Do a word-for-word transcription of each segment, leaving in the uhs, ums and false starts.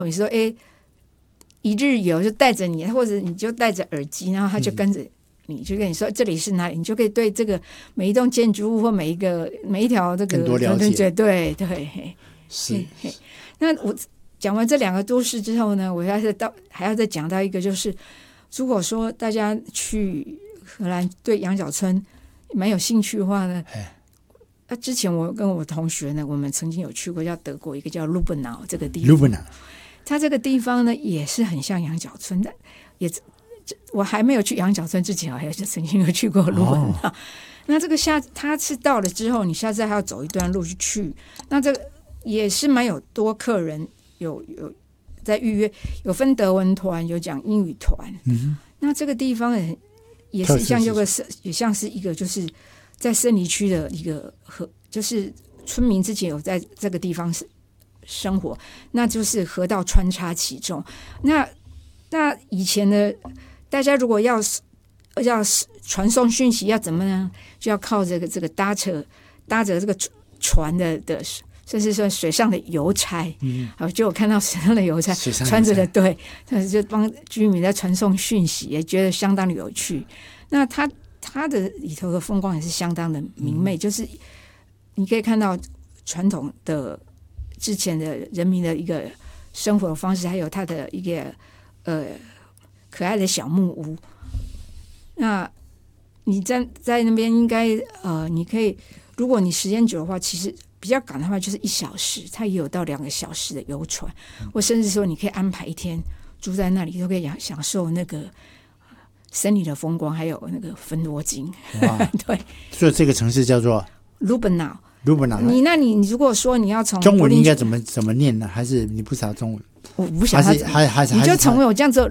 你说哎，一日游就带着你，或者你就戴着耳机，然后他就跟着你，就跟你说这里是哪里，你就可以对这个每一栋建筑物或每一个每一条这个更多了解。 对对， 是。 那我讲完这两个都市之后呢，我还是到还要再讲到一个，就是如果说大家去荷兰对羊角村蛮有兴趣的话呢，那、啊、之前我跟我同学呢，我们曾经有去过叫德国一个叫卢本瑙这个地方。卢本瑙，它这个地方呢也是很像羊角村的，也我还没有去羊角村之前，我还曾经有去过卢本瑙。哦、那这个下它是到了之后，你下次还要走一段路去去，那这个也是蛮有多客人有有在预约，有分德文团，有讲英语团。嗯，那这个地方也也是像这个也像是一个就是在森林区的一个河，就是村民之前有在这个地方生活，那就是河道穿插其中。那那以前呢，大家如果要要传送讯息要怎么呢？就要靠这个这个搭车搭着这个船的的。这是说水上的邮差，嗯，好，就我看到水上的邮差穿着的，对，就帮居民在传送讯息，也觉得相当的有趣。那它它的里头的风光也是相当的明媚，嗯、就是你可以看到传统的之前的人民的一个生活方式，还有它的一个呃可爱的小木屋。那你在在那边应该呃，你可以，如果你时间久的话，其实。比较赶的话就是一小时，它也有到两个小时的游船，或甚至说你可以安排一天住在那里，都可以享受那个森林的风光，还有那个芬多精。对， 所以这个城市叫做卢本瑙。 卢本瑙， 你那你如果说你要从中文应该怎么怎么念呢？还是你不晓得中文？ 我不晓得，还是还还是你就从我这样子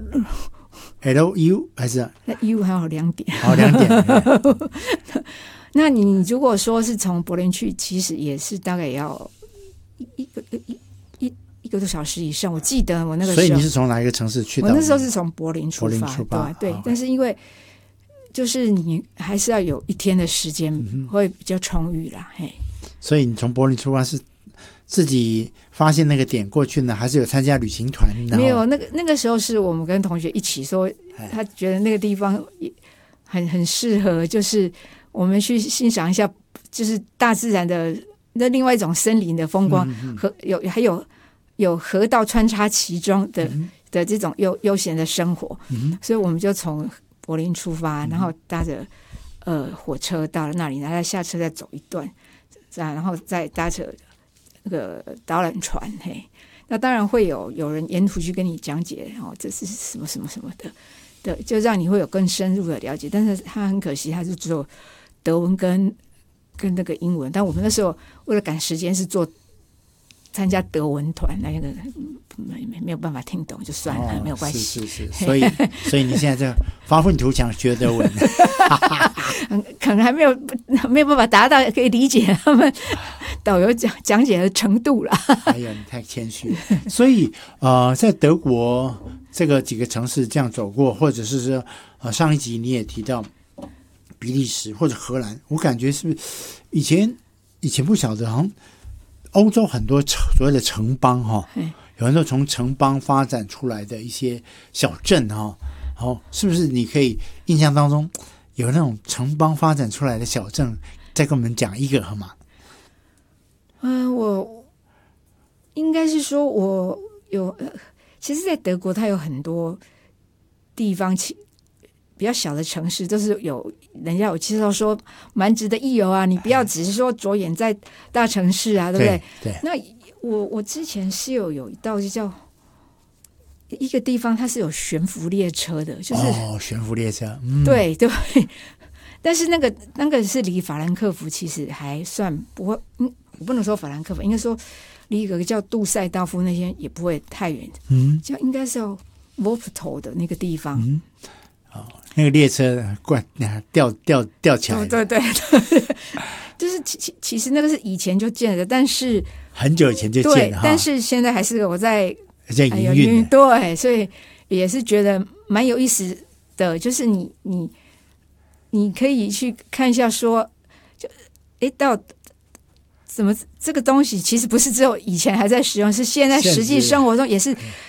L U 还是那 U 还有两点， 好两点。 那你如果说是从柏林去，其实也是大概也要一个一一一个多小时以上。我记得我那个时候， 所以你是从哪一个城市去的？ 我那时候是从柏林出发， 出发对对、哦。但是因为就是你还是要有一天的时间，会比较充裕啦。嘿， 所以你从柏林出发是自己发现那个点过去呢，还是有参加旅行团？ 没有，那个那个时候是我们跟同学一起说，他觉得那个地方很很适合，就是我们去欣赏一下，就是大自然的那另外一种森林的风光，嗯、和有还有有河道穿插其中的、嗯、的这种悠悠闲的生活、嗯，所以我们就从柏林出发，然后搭着呃火车到了那里，然后再下车再走一段，然后再搭着那个导览船，嘿，那当然会有有人沿途去跟你讲解哦，这是什么什么什么的，对，就让你会有更深入的了解。但是他很可惜，他就只有德文跟跟那个英文，但我们那时候为了赶时间是做参加德文团，那个没没没有办法听懂就算了，哦、没有关系。 是是是，所以所以你现在这发愤图强学德文， 可能还没有没有办法达到可以理解他们导游讲讲解的程度啦。 哎呀，你太谦虚了。所以呃，在德国这个几个城市这样走过，或者是说呃上一集你也提到比利时或者荷兰，我感觉是不是以前以前不晓得好像。欧洲很多所谓的城邦哈，有很多从城邦发展出来的一些小镇哈，然后是不是你可以印象当中有那种城邦发展出来的小镇，再跟我们讲一个好吗？ 嗯、呃，我应该是说我有，呃、其实，在德国它有很多地方比较小的城市，都是有人家有介绍说蛮值得一游啊！你不要只是说着眼在大城市啊，对不对？ 对。对那我我之前是有有一道就叫一个地方，它是有悬浮列车的，就是哦，悬浮列车，嗯、 对对。但是那个那个是离法兰克福其实还算不会，嗯，我不能说法兰克福，应该说离一个叫杜塞道夫那些也不会太远，嗯，就应该是要 Wuppertal 的那个地方， 嗯。哦，那个列车怪吊吊吊起来， 对对对，就是其其实那个是以前就建的，但是很久以前就建了， 但是现在还是我在在营运， 对，所以也是觉得蛮有意思的，就是你你你可以去看一下说，就哎到怎么这个东西其实不是只有以前还在使用，是现在实际生活中也是